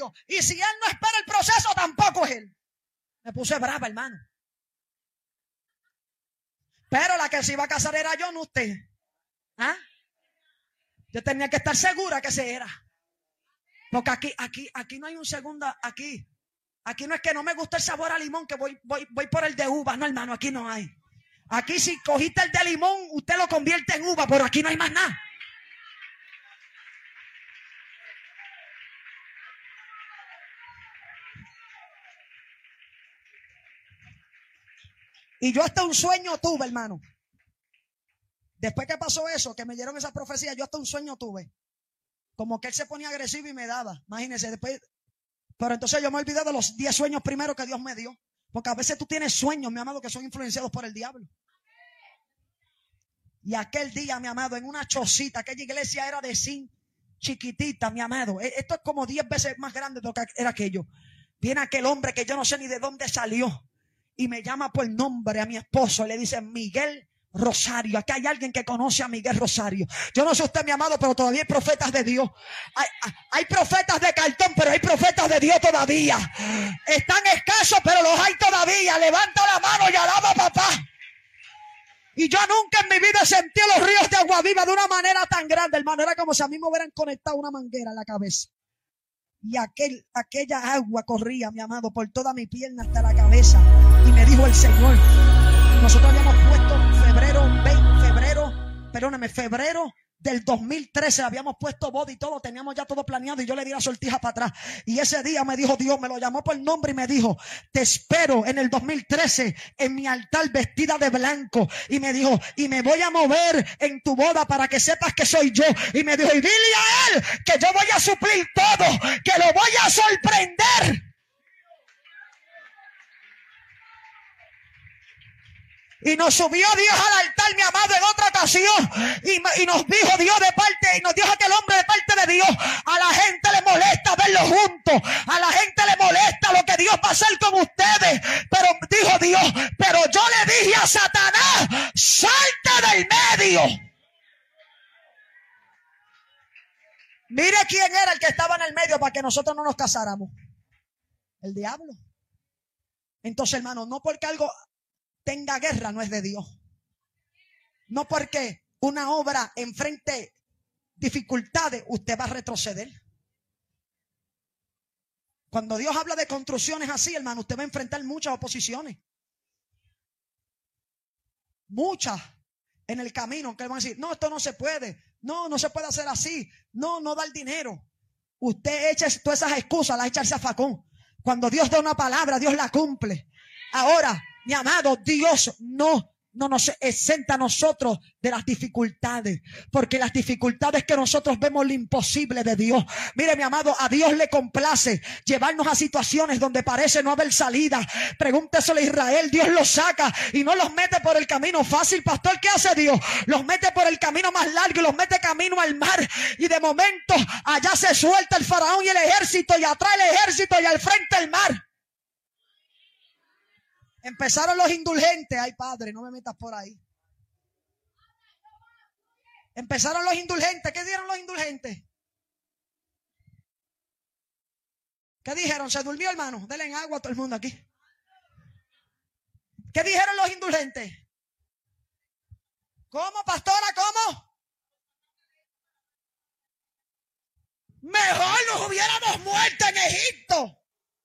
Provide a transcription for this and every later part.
medio. Y si él no espera el proceso, tampoco es él. Me puse brava, hermano. Pero la que se iba a casar era yo, no usted. ¿Ah? Yo tenía que estar segura que se era. Porque aquí no hay un segundo, aquí no es que no me gusta el sabor a limón, que voy por el de uva. No, hermano, aquí no hay. Aquí si cogiste el de limón, usted lo convierte en uva, pero aquí no hay más nada. Y yo hasta un sueño tuve, hermano. Después que pasó eso, que me dieron esa profecía, yo hasta un sueño tuve. Como que él se ponía agresivo y me daba. Imagínense, después. Pero entonces yo me olvidé de los 10 sueños primeros que Dios me dio. Porque a veces tú tienes sueños, mi amado, que son influenciados por el diablo. Y aquel día, mi amado, en una chocita, aquella iglesia era de zinc, chiquitita, mi amado. Esto es como 10 veces más grande de lo que era aquello. Viene aquel hombre que yo no sé ni de dónde salió. Y me llama por nombre a mi esposo. Y le dice, Miguel Rosario. Aquí hay alguien que conoce a Miguel Rosario. Yo no sé usted, mi amado, pero todavía hay profetas de Dios. Hay profetas de cartón, pero hay profetas de Dios todavía. Están escasos, pero los hay todavía. Levanta la mano y alaba a papá. Y yo nunca en mi vida he sentido los ríos de agua viva de una manera tan grande, hermano. Era como si a mí me hubieran conectado una manguera en la cabeza. Y aquella agua corría, mi amado, por toda mi pierna hasta la cabeza. Y me dijo el Señor, nosotros habíamos puesto febrero del 2013, habíamos puesto boda y todo, teníamos ya todo planeado y yo le di la sortija para atrás. Y ese día me dijo Dios, me lo llamó por nombre y me dijo, te espero en el 2013 en mi altar vestida de blanco. Y me dijo, y me voy a mover en tu boda para que sepas que soy yo. Y me dijo, y dile a él que yo voy a suplir todo, que lo voy a sorprender. Y nos subió Dios al altar, mi amado, en otra ocasión. Y nos dijo Dios de parte, y nos dijo aquel hombre de parte de Dios. A la gente le molesta verlo juntos. A la gente le molesta lo que Dios va a hacer con ustedes. Pero dijo Dios, pero yo le dije a Satanás, salte del medio. Mire quién era el que estaba en el medio para que nosotros no nos casáramos. El diablo. Entonces, hermano, no porque algo tenga guerra no es de Dios. No porque una obra enfrente dificultades usted va a retroceder. Cuando Dios habla de construcciones así, hermano, usted va a enfrentar muchas oposiciones. Muchas en el camino que le van a decir, no, esto no se puede. No se puede hacer así. No da el dinero. Usted echa todas esas excusas, las echa al zafacón. Cuando Dios da una palabra, Dios la cumple. Ahora, mi amado, Dios no nos exenta a nosotros de las dificultades, porque las dificultades que nosotros vemos lo imposible de Dios. Mire, mi amado, a Dios le complace llevarnos a situaciones donde parece no haber salida. Pregúnteselo a Israel, Dios los saca y no los mete por el camino fácil. Pastor, ¿qué hace Dios? Los mete por el camino más largo y los mete camino al mar. Y de momento allá se suelta el faraón y el ejército, y atrás el ejército y al frente el mar. Empezaron los indulgentes. Ay, padre, no me metas por ahí. Empezaron los indulgentes. ¿Qué dijeron los indulgentes? ¿Qué dijeron? ¿Se durmió, hermano? Denle agua a todo el mundo aquí. ¿Qué dijeron los indulgentes? ¿Cómo, pastora? ¿Cómo? Mejor nos hubiéramos muerto en Egipto.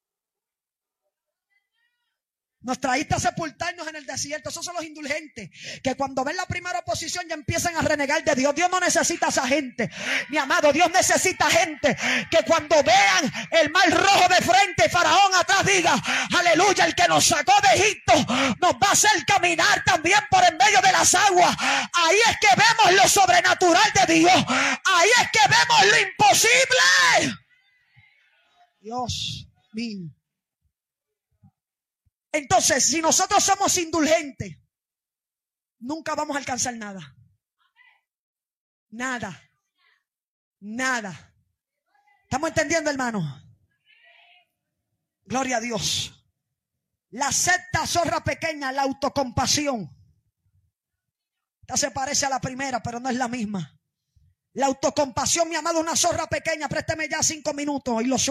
Nos traíste a sepultarnos en el desierto. Esos son los indulgentes, que cuando ven la primera oposición ya empiezan a renegar de Dios. Dios no necesita a esa gente, mi amado. Dios necesita gente que cuando vean el mar rojo de frente, Faraón atrás, diga, aleluya, el que nos sacó de Egipto nos va a hacer caminar también por en medio de las aguas. Ahí es que vemos lo sobrenatural de Dios. Ahí es que vemos lo imposible. Dios mío. Entonces, si nosotros somos indulgentes, nunca vamos a alcanzar nada. Nada. ¿Estamos entendiendo, hermano? Gloria a Dios. La sexta zorra pequeña, la autocompasión. Esta se parece a la primera, pero no es la misma. La autocompasión, mi amado, una zorra pequeña. Présteme ya 5 minutos y lo